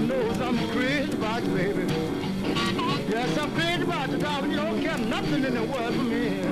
knows I'm crazy about you, baby. Yes, I'm crazy about you, darling. You don't care nothing in the world for me.